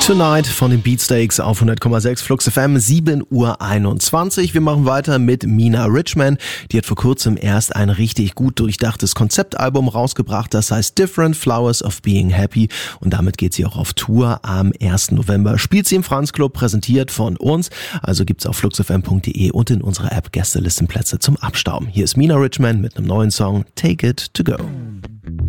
Tonight von den Beatsteaks auf 100,6 Flux FM, 7:21 Uhr. Wir machen weiter mit Mina Richman. Die hat vor kurzem erst ein richtig gut durchdachtes Konzeptalbum rausgebracht. Das heißt Different Flowers of Being Happy. Und damit geht sie auch auf Tour. Am 1. November spielt sie im Franz Club, präsentiert von uns. Also gibt's auf fluxfm.de und in unserer App Gästelistenplätze zum Abstauben. Hier ist Mina Richman mit einem neuen Song Take It To Go.